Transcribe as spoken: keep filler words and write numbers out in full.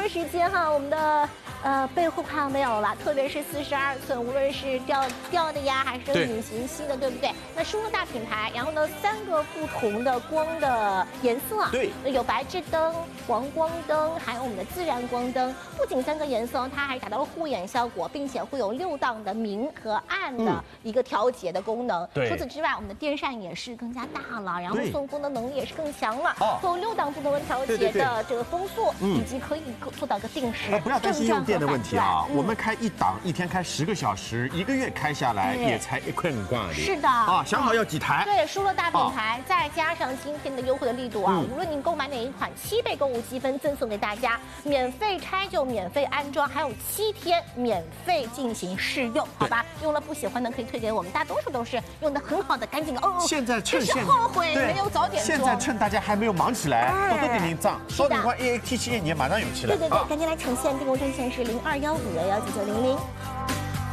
段时间哈，我们的呃备货快要没有了，特别是四十二寸，无论是吊吊的呀，还是隐形吸的，对不对？那舒乐大品牌，然后呢，三个不同的光的颜色， 对， 有白炽灯、黄光灯，还有我们的自然光灯。不仅三个颜色，它还达到了护眼效果，并且会有六档的明和暗的一个调节的功能。 对， 除此之外，我们的电扇也是更加大了，然后对送风的能力也是更强了。 哦， 会有六档不同的调节的这个风速， 嗯， 以及可以做到个定时。 呃，不要担心用电的问题啊， 嗯、 我们开一档一天开十个小时，一个月开下来也才一块五挂的。 是的啊，想好要几台？ 对，舒乐大品牌，再加上今天的优惠的力度啊，无论您购买哪一款，七倍购物积分赠送给大家，免费拆就免费安装，还有七天免费进行试用，好吧？用了不喜欢的可以退给我们，大多数都是用的很好的、干净的哦。 现在趁现后悔没有早点装。 现在趁大家还没有忙起来，多多点点赞，烧点关 A A T 七年马上有起来。 对对对，赶紧来抢现，订购专线是零二幺五幺幺九九零零。